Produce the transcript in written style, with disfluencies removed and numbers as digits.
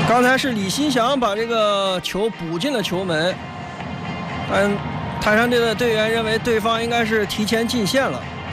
刚才是李新祥把这个球补进了球门，但泰山队的队员认为对方应该是提前进线了。